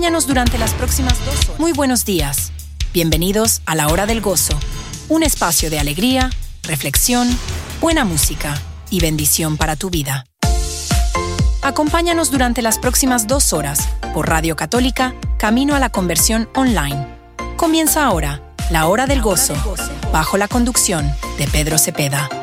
Acompáñanos durante las próximas 2 horas. Muy buenos días. Bienvenidos a La Hora del Gozo, un espacio de alegría, reflexión, buena música y bendición para tu vida. Acompáñanos durante las próximas 2 horas por Radio Católica, Camino a la Conversión Online. Comienza ahora La Hora del Gozo, bajo la conducción de Pedro Cepeda.